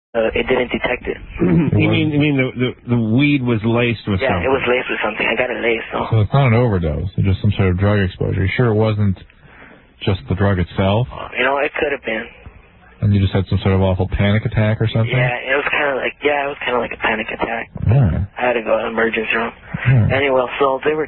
It didn't detect it. You mean the weed was laced with something? Yeah, it was laced with something. I got it laced. So it's not an overdose. It's just some sort of drug exposure. You sure it wasn't just the drug itself? It could have been. And you just had some sort of awful panic attack or something? Yeah, it was kind of like a panic attack. Yeah. I had to go to the emergency room. Yeah. Anyway, so they were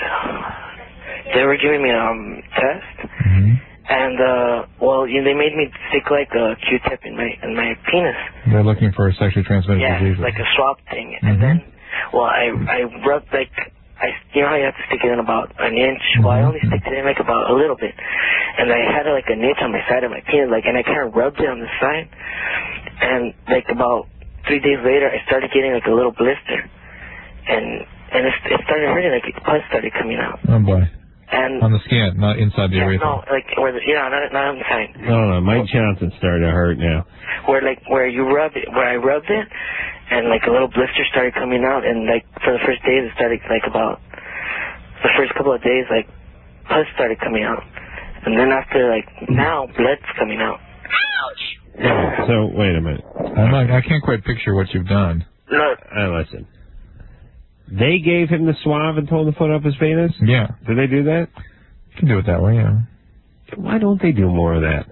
giving me a test. And, they made me stick like a Q-tip in my penis. They're looking for sexually transmitted diseases. Yeah, like a swab thing. And then, I rubbed, you know how you have to stick it in about an inch? Well, I only stick it in like about a little bit. And I had like an inch on my side of my penis, and I kind of rubbed it on the side. And like about 3 days later, I started getting like a little blister. And it started hurting, like pus started coming out. Oh, boy. And on the skin, not inside the urethra. No, like not on the side. No, Mike Johnson started to hurt now. Where I rubbed it, and like a little blister started coming out, and like for the first days it started like about the first couple of days like pus started coming out, and then after now blood's coming out. Ouch! So wait a minute. I can't quite picture what you've done. Look. Listen. They gave him the swab and told him to put up his penis? Yeah. Did they do that? You can do it that way, yeah. Why don't they do more of that?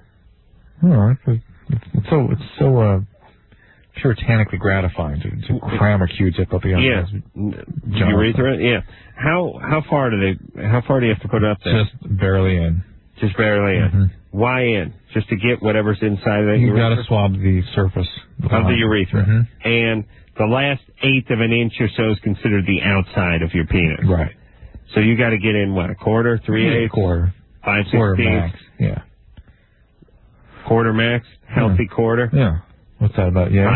It's so puritanically gratifying to cram a Q-tip up against urethra. Yeah. How far do you have to put it up there? Just barely in. Just barely in. Why in? Just to get whatever's inside of that urethra? You've got to swab the surface of the urethra. And the last eighth of an inch or so is considered the outside of your penis. Right. So you got to get in, what, a quarter, 3/8? Quarter. 5/16? Quarter max, yeah. Quarter max? Healthy quarter? Yeah. What's that about, yeah?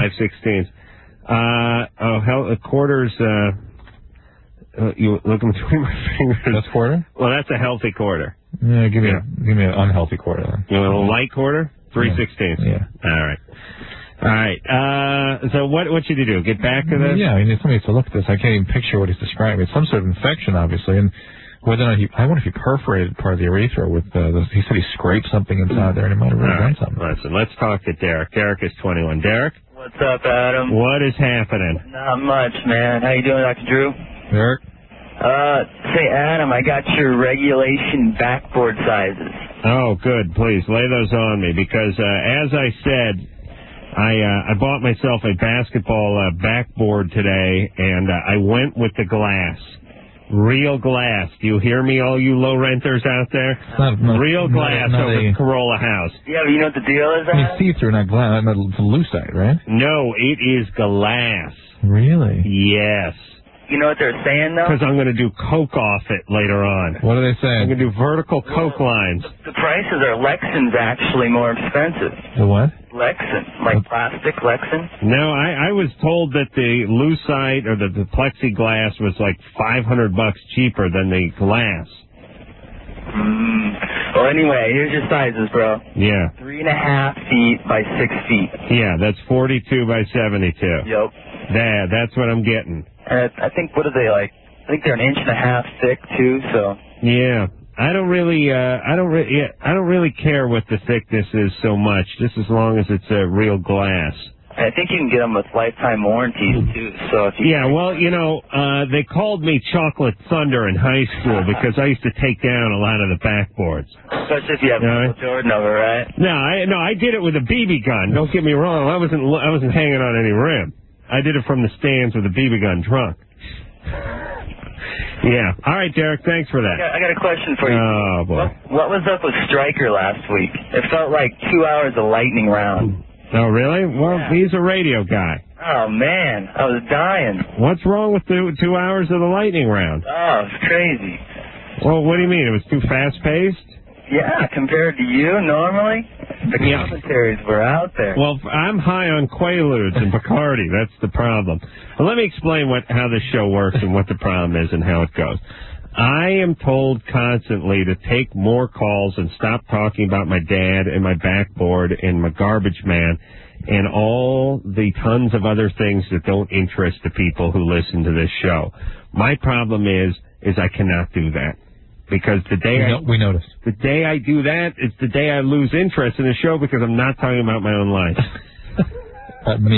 5/16. A quarter's, you looking between my fingers. That's quarter? Well, that's a healthy quarter. Yeah, give me an unhealthy quarter then. You want a light quarter? 3/16. Yeah. All right. So what should you do? Get back to this? Yeah, somebody has to look at this. I can't even picture what he's describing. It's some sort of infection, obviously, and whether or not I wonder if he perforated part of the urethra with he said he scraped something inside there, and he might have really done something. Listen, let's talk to Derek. Derek is 21. Derek? What's up, Adam? What is happening? Not much, man. How you doing, Dr. Drew? Derek? Say, Adam, I got your regulation backboard sizes. Oh, good. Please, lay those on me, because as I said, I bought myself a basketball backboard today, and I went with the glass. Real glass. Do you hear me, all you low renters out there? Real glass over the Corolla house. Yeah, but you know what the deal is, Adam? See-through, not glass. It's lucite, right? No, it is glass. Really? Yes. You know what they're saying, though? Because I'm going to do coke off it later on. What are they saying? I'm going to do vertical coke lines. The prices are Lexan's actually more expensive. The what? Lexan. Like plastic Lexan? No, I was told that the lucite or the plexiglass was like $500 cheaper than the glass. Well, anyway, here's your sizes, bro. Yeah. 3.5 feet by 6 feet. Yeah, that's 42 by 72. Yep. Yeah, that's what I'm getting. I think, what are they like? I think they're 1.5 inches thick too. So. Yeah, I don't really care what the thickness is so much, just as long as it's real glass. I think you can get them with lifetime warranties too. So if you they called me Chocolate Thunder in high school because I used to take down a lot of the backboards. Especially if you have Michael Jordan over, right? No, I did it with a BB gun. Don't get me wrong. I wasn't hanging on any rim. I did it from the stands with a BB gun trunk. Yeah. All right, Derek, thanks for that. I got a question for you. Oh, boy. What was up with Stryker last week? It felt like 2 hours of lightning round. Oh, really? Well, he's a radio guy. Oh, man. I was dying. What's wrong with the 2 hours of the lightning round? Oh, it's crazy. Well, what do you mean? It was too fast-paced? Yeah, compared to you normally, the commentaries were out there. Well, I'm high on Quaaludes and Bacardi. That's the problem. Well, let me explain how this show works and what the problem is and how it goes. I am told constantly to take more calls and stop talking about my dad and my backboard and my garbage man and all the tons of other things that don't interest the people who listen to this show. My problem is I cannot do that. Because we noticed. The day I do that, it's the day I lose interest in the show because I'm not talking about my own life. Me.